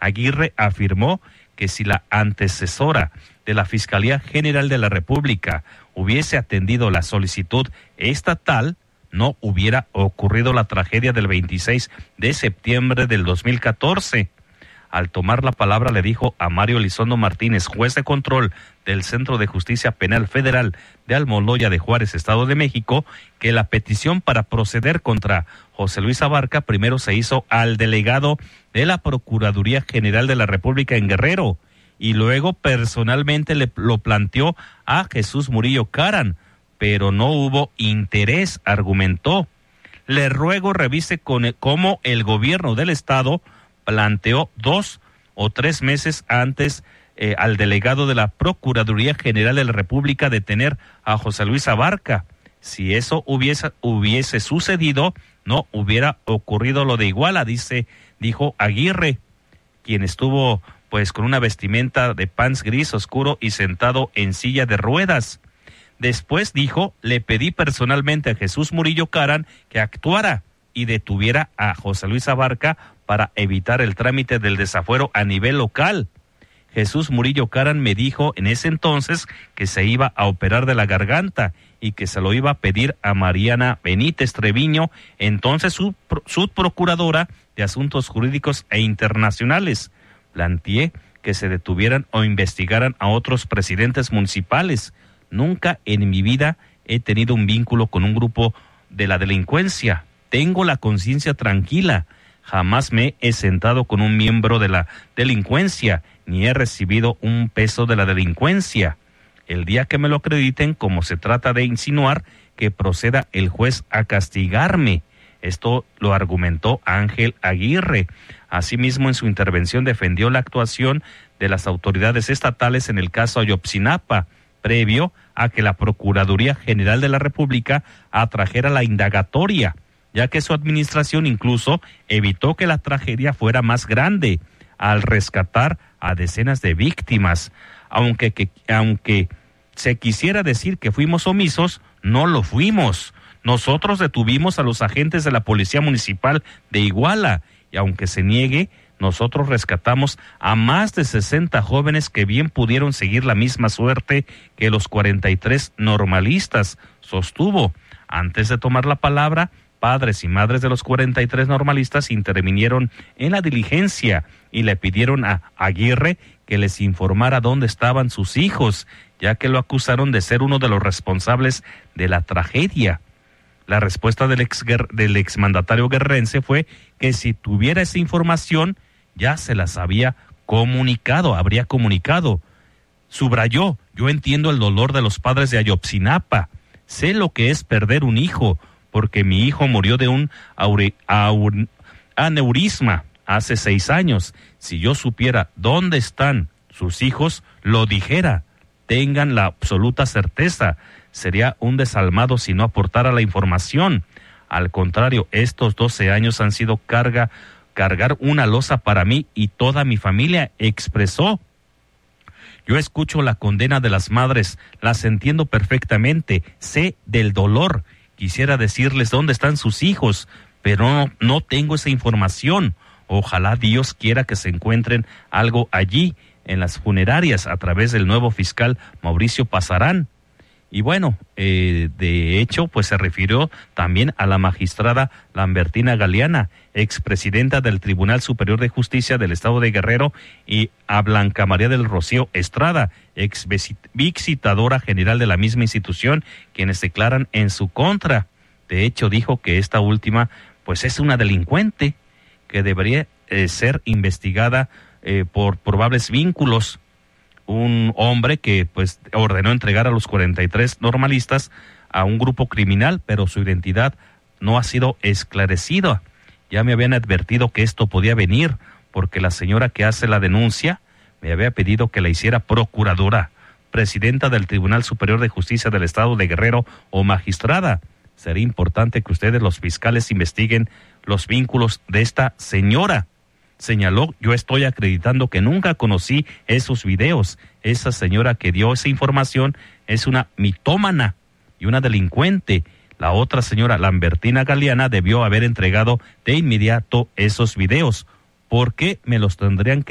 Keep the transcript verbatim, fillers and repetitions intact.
Aguirre afirmó que si la antecesora de la Fiscalía General de la República hubiese atendido la solicitud estatal, no hubiera ocurrido la tragedia del veintiséis de septiembre del dos mil catorce. Al tomar la palabra le dijo a Mario Elizondo Martínez, juez de control del Centro de Justicia Penal Federal de Almoloya de Juárez, Estado de México, que la petición para proceder contra José Luis Abarca primero se hizo al delegado de la Procuraduría General de la República en Guerrero y luego personalmente le lo planteó a Jesús Murillo Caram, pero no hubo interés, argumentó. Le ruego revise con el, cómo el gobierno del estado planteó dos o tres meses antes eh, al delegado de la Procuraduría General de la República detener a José Luis Abarca. Si eso hubiese, hubiese sucedido, no hubiera ocurrido lo de Iguala, dice, dijo Aguirre, quien estuvo pues con una vestimenta de pants gris oscuro y sentado en silla de ruedas. Después dijo, le pedí personalmente a Jesús Murillo Caram que actuara y detuviera a José Luis Abarca para evitar el trámite del desafuero a nivel local. Jesús Murillo Caram me dijo en ese entonces que se iba a operar de la garganta y que se lo iba a pedir a Mariana Benítez Treviño, entonces su subprocuradora de Asuntos Jurídicos e Internacionales. Planteé que se detuvieran o investigaran a otros presidentes municipales. Nunca en mi vida he tenido un vínculo con un grupo de la delincuencia. Tengo la conciencia tranquila. Jamás me he sentado con un miembro de la delincuencia, ni he recibido un peso de la delincuencia. El día que me lo acrediten, como se trata de insinuar, que proceda el juez a castigarme. Esto lo argumentó Ángel Aguirre. Asimismo, en su intervención defendió la actuación de las autoridades estatales en el caso Ayotzinapa, previo a que la Procuraduría General de la República atrajera la indagatoria, ya que su administración incluso evitó que la tragedia fuera más grande al rescatar a decenas de víctimas. Aunque, que, aunque se quisiera decir que fuimos omisos, no lo fuimos. Nosotros detuvimos a los agentes de la Policía Municipal de Iguala y aunque se niegue, nosotros rescatamos a más de sesenta jóvenes que bien pudieron seguir la misma suerte que los cuarenta y tres normalistas, sostuvo. Antes de tomar la palabra, padres y madres de los cuarenta y tres normalistas intervinieron en la diligencia y le pidieron a Aguirre que les informara dónde estaban sus hijos, ya que lo acusaron de ser uno de los responsables de la tragedia. La respuesta del ex del exmandatario guerrerense fue que si tuviera esa información ya se las había comunicado, habría comunicado. Subrayó, yo entiendo el dolor de los padres de Ayotzinapa, sé lo que es perder un hijo, porque mi hijo murió de un aure, aur, aneurisma hace seis años. Si yo supiera dónde están sus hijos, lo dijera. Tengan la absoluta certeza. Sería un desalmado si no aportara la información. Al contrario, estos doce años han sido carga, cargar una losa para mí y toda mi familia, expresó. Yo escucho la condena de las madres, las entiendo perfectamente, sé del dolor. Quisiera decirles dónde están sus hijos, pero no, no tengo esa información. Ojalá Dios quiera que se encuentren algo allí, en las funerarias, a través del nuevo fiscal Mauricio Pasarán. Y bueno, eh, de hecho, pues se refirió también a la magistrada Lambertina Galeana, expresidenta del Tribunal Superior de Justicia del Estado de Guerrero, y a Blanca María del Rocío Estrada, ex visitadora general de la misma institución, quienes declaran en su contra. De hecho, dijo que esta última, pues es una delincuente que debería eh, ser investigada eh, por probables vínculos. Un hombre que pues ordenó entregar a los cuarenta y tres normalistas a un grupo criminal, pero su identidad no ha sido esclarecida. Ya me habían advertido que esto podía venir, porque la señora que hace la denuncia me había pedido que la hiciera procuradora, presidenta del Tribunal Superior de Justicia del Estado de Guerrero o magistrada. Sería importante que ustedes, los fiscales, investiguen los vínculos de esta señora. Señaló, yo estoy acreditando que nunca conocí esos videos. Esa señora que dio esa información es una mitómana y una delincuente. La otra señora, Lambertina Galeana, debió haber entregado de inmediato esos videos. ¿Por qué me los tendrían que